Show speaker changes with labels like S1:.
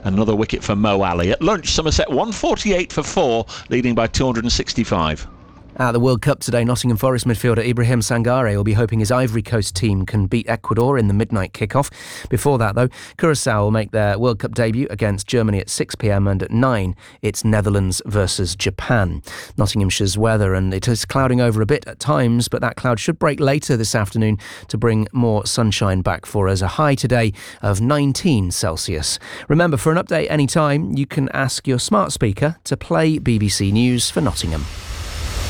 S1: Another wicket for Mo Ali. At lunch, Somerset 148 for 4, leading by 265.
S2: At the World Cup today, Nottingham Forest midfielder Ibrahim Sangare will be hoping his Ivory Coast team can beat Ecuador in the midnight kickoff. Before that, though, Curaçao will make their World Cup debut against Germany at 6 p.m, and at 9 it's Netherlands versus Japan. Nottinghamshire's weather, and it is clouding over a bit at times, but that cloud should break later this afternoon to bring more sunshine back for us. A high today of 19 Celsius. Remember, for an update anytime, you can ask your smart speaker to play BBC News for Nottingham.